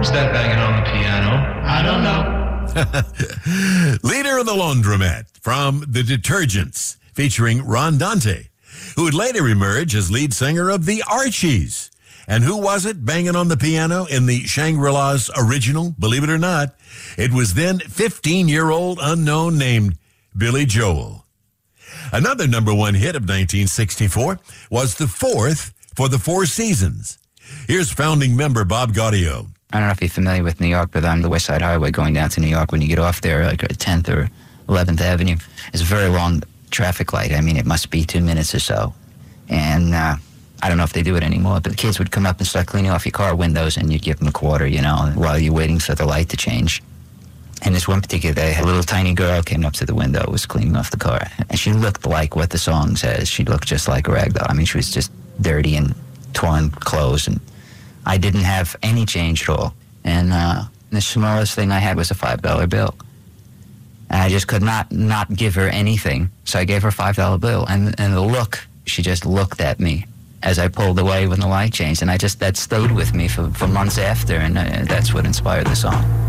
Who's that banging on the piano? I don't know. Leader of the Laundromat from The Detergents, featuring Ron Dante, who would later emerge as lead singer of the Archies. And who was it banging on the piano in the Shangri-La's original? Believe it or not, it was then 15-year-old unknown named Billy Joel. Another number one hit of 1964 was the fourth for the Four Seasons. Here's founding member Bob Gaudio. I don't know if you're familiar with New York, but on the West Side Highway going down to New York, when you get off there, like 10th or 11th Avenue, it's a very long traffic light. I mean, it must be 2 minutes or so. And I don't know if they do it anymore, but the kids would come up and start cleaning off your car windows, and you'd give them a quarter, you know, while you're waiting for the light to change. And this one particular day, a little tiny girl came up to the window, was cleaning off the car, and she looked like what the song says. She looked just like a ragdoll. I mean, she was just dirty and torn clothes, and I didn't have any change at all. And the smallest thing I had was a $5 bill. And I just could not give her anything. So I gave her a $5 bill. And the look, she just looked at me as I pulled away when the light changed. And that stayed with me for months after. And that's what inspired the song.